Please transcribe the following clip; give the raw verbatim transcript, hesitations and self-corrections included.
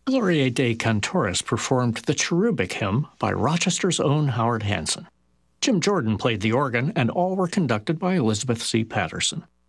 Gloria de Cantores performed the Cherubic Hymn by Rochester's own Howard Hanson. Jim Jordan played the organ, and all were conducted by Elizabeth C. Patterson.